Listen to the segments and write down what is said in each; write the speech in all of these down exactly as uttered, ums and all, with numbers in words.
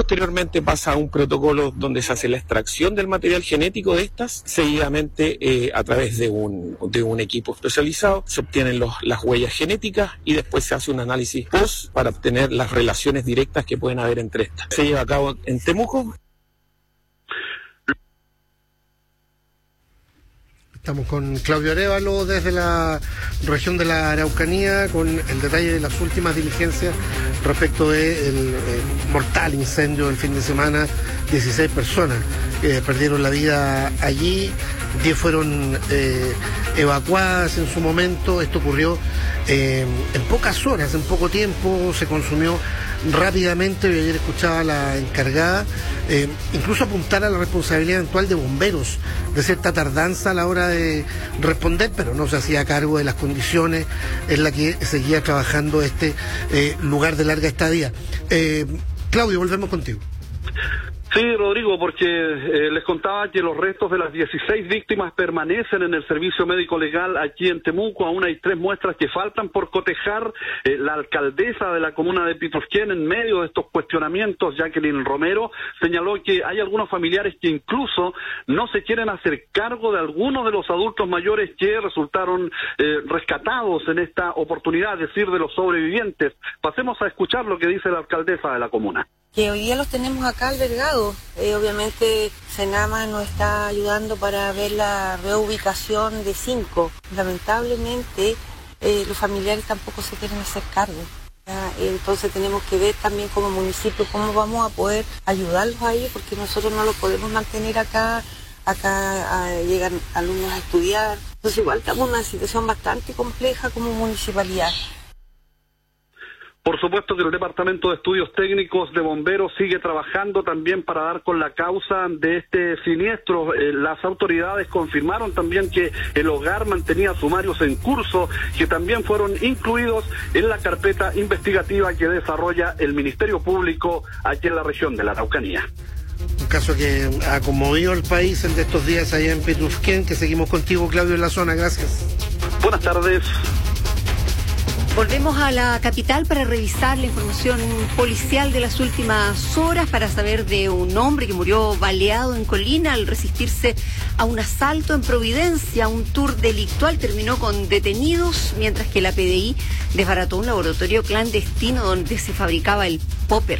Posteriormente pasa a un protocolo donde se hace la extracción del material genético de estas, seguidamente eh, a través de un, de un equipo especializado se obtienen los, las huellas genéticas y después se hace un análisis post para obtener las relaciones directas que pueden haber entre estas. Se lleva a cabo en Temuco. Estamos con Claudio Arévalo desde la región de la Araucanía con el detalle de las últimas diligencias respecto del mortal incendio del fin de semana. dieciséis personas eh, perdieron la vida allí, diez fueron eh, evacuadas en su momento. Esto ocurrió eh, en pocas horas, en poco tiempo, se consumió rápidamente. Ayer escuchaba a la encargada eh, incluso apuntar a la responsabilidad eventual de bomberos de cierta tardanza a la hora de responder, pero no se hacía cargo de las condiciones en las que seguía trabajando este eh, lugar de larga estadía. Eh, Claudio, volvemos contigo. Sí, Rodrigo, porque eh, les contaba que los restos de las dieciséis víctimas permanecen en el servicio médico legal aquí en Temuco. Aún hay tres muestras que faltan por cotejar. Eh, la alcaldesa de la comuna de Pitusquén, en medio de estos cuestionamientos, Jacqueline Romero, señaló que hay algunos familiares que incluso no se quieren hacer cargo de algunos de los adultos mayores que resultaron eh, rescatados en esta oportunidad, es decir, de los sobrevivientes. Pasemos a escuchar lo que dice la alcaldesa de la comuna. Que hoy día los tenemos acá albergados. Eh, obviamente Senama nos está ayudando para ver la reubicación de cinco. Lamentablemente eh, los familiares tampoco se quieren hacer cargo. ¿Ya? Entonces tenemos que ver también como municipio cómo vamos a poder ayudarlos a ellos, porque nosotros no los podemos mantener acá. Acá a, llegan alumnos a estudiar. Entonces igual estamos en una situación bastante compleja como municipalidad. Por supuesto que el Departamento de Estudios Técnicos de Bomberos sigue trabajando también para dar con la causa de este siniestro. Eh, las autoridades confirmaron también que el hogar mantenía sumarios en curso, que también fueron incluidos en la carpeta investigativa que desarrolla el Ministerio Público aquí en la región de la Araucanía. Un caso que ha conmovido al país el de estos días allá en Pitusquén, que seguimos contigo, Claudio, en la zona. Gracias. Buenas tardes. Volvemos a la capital para revisar la información policial de las últimas horas, para saber de un hombre que murió baleado en Colina al resistirse a un asalto en Providencia. Un tour delictual terminó con detenidos, mientras que la P D I desbarató un laboratorio clandestino donde se fabricaba el popper.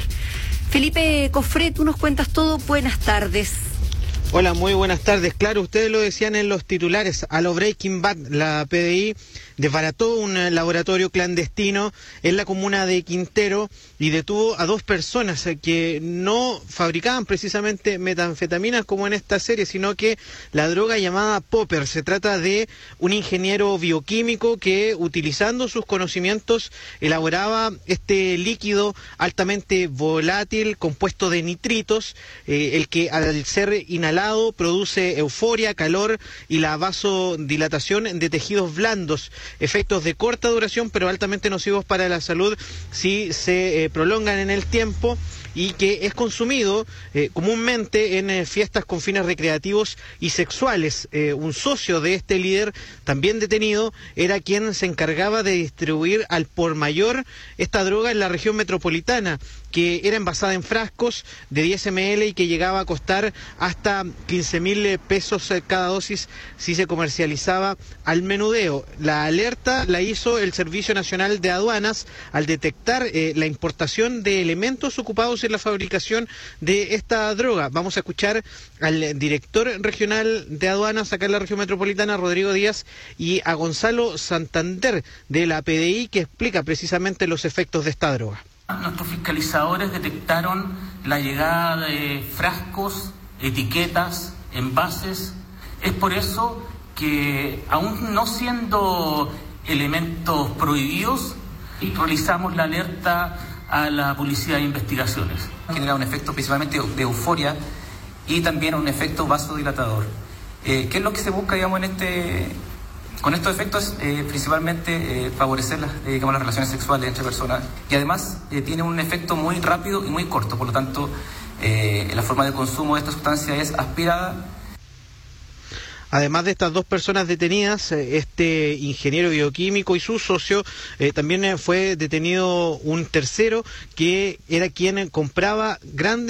Felipe Cofré, tú nos cuentas todo. Buenas tardes. Hola, muy buenas tardes. Claro, ustedes lo decían en los titulares, a lo Breaking Bad, la P D I desbarató un laboratorio clandestino en la comuna de Quintero y detuvo a dos personas que no fabricaban precisamente metanfetaminas como en esta serie, sino que la droga llamada popper. Se trata de un ingeniero bioquímico que, utilizando sus conocimientos, elaboraba este líquido altamente volátil compuesto de nitritos, eh, el que al ser inhalado produce euforia, calor y la vasodilatación de tejidos blandos, efectos de corta duración pero altamente nocivos para la salud si se eh, prolongan en el tiempo, y que es consumido eh, comúnmente en eh, fiestas con fines recreativos y sexuales. Eh, un socio de este líder, también detenido, era quien se encargaba de distribuir al por mayor esta droga en la región metropolitana, que era envasada en frascos de diez mililitros y que llegaba a costar hasta quince mil pesos cada dosis si se comercializaba al menudeo. La alerta la hizo el Servicio Nacional de Aduanas al detectar eh, la importación de elementos ocupados en la fabricación de esta droga. Vamos a escuchar al director regional de aduanas acá en la región metropolitana, Rodrigo Díaz, y a Gonzalo Santander de la P D I, que explica precisamente los efectos de esta droga. Nuestros fiscalizadores detectaron la llegada de frascos, etiquetas, envases. Es por eso que, aún no siendo elementos prohibidos, realizamos la alerta a la Policía de Investigaciones. Genera un efecto principalmente de euforia y también un efecto vasodilatador. Eh, ¿Qué es lo que se busca, digamos, en este, con estos efectos? Eh, principalmente eh, favorecer las, eh, digamos, las relaciones sexuales entre personas, y además eh, tiene un efecto muy rápido y muy corto, por lo tanto eh, la forma de consumo de esta sustancia es aspirada. Además de estas dos personas detenidas, este ingeniero bioquímico y su socio, eh, también fue detenido un tercero que era quien compraba grandes